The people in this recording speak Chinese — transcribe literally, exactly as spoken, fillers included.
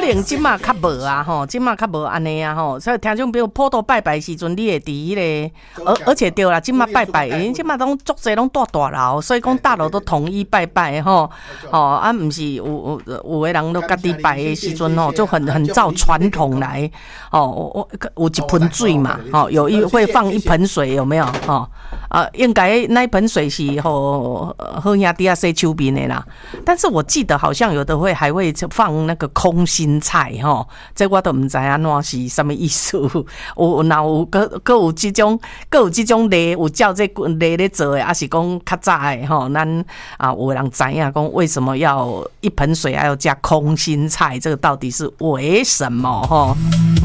能即马较无啊吼，即马较无安尼啊吼，所以听众朋友普渡拜拜时阵，你会伫迄个，而而且对啦，即马拜拜，因即马拢足侪拢住大楼，所以讲大楼都统一拜拜吼，哦啊，毋是有有有诶人都家己拜诶时阵吼，就很很照传统来，哦，我有一盆水嘛，哦，有一会放一盆水，有没有？哦，啊，应该那一盆水是吼好兄弟啊洗手面的啦，但是我记得好像有的会还会放那个空心菜吼，这我都唔知安怎是什么意思。有哪有个个有这种个有这种例，有照这例咧做的，还是讲较早的吼？咱啊有人知影讲为什么要一盆水还要加空心菜？这个到底是为什么吼？